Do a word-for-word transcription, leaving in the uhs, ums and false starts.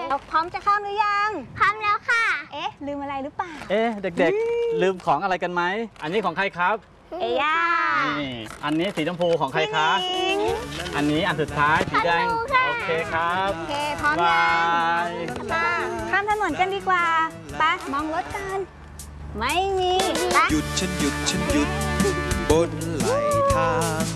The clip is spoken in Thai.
เราพร้อมจะข้ามหรือยังพร้อมแล้วค่ะเอ๊ะลืมอะไรหรือเปล่าเอ๊ะเด็กๆลืมของอะไรกันไหมอันนี้ของใครครับเอย่านี่อันนี้สีชมพูของใครคะอันนี้อันสุดท้ายสีแดงโอเคครับโอเคพร้อมยังมาข้ามถนนกันดีกว่าไปมองรถกันไม่มีหยุดฉันหยุดฉันหยุดบนไหลทาง